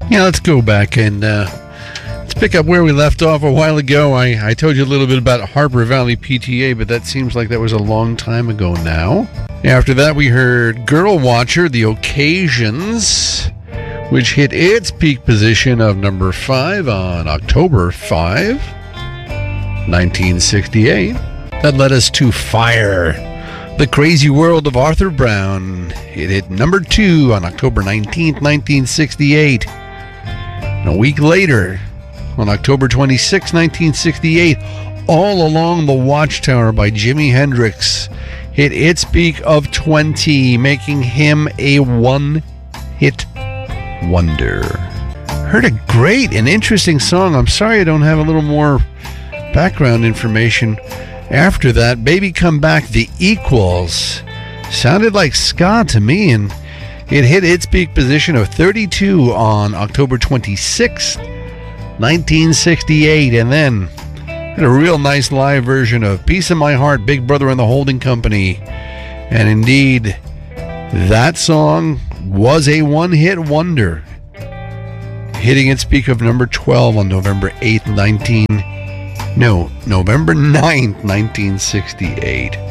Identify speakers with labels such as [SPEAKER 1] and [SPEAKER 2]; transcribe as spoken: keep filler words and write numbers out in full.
[SPEAKER 1] Yeah, let's go back and uh, let's pick up where we left off a while ago. I, I told you a little bit about Harper Valley P T A, but that seems like that was a long time ago now. After that, we heard Girl Watcher, The Occasions, which hit its peak position of number five on October fifth, nineteen sixty-eight. That led us to Fire, The Crazy World of Arthur Brown. It hit number two on October nineteenth, nineteen sixty-eight. And a week later, on October twenty-sixth, nineteen sixty-eight, All Along the Watchtower by Jimi Hendrix hit its peak of twenty, making him a one-hit wonder. Heard a great and interesting song. I'm sorry I don't have a little more background information. After that, Baby Come Back, The Equals. Sounded like ska to me, and it hit its peak position of thirty-two on October twenty-sixth, nineteen sixty-eight. And then had a real nice live version of Piece of My Heart, Big Brother and the Holding Company. And indeed, that song was a one-hit wonder, hitting its peak of number twelve on November eighth, nineteen... No, November ninth, nineteen sixty-eight.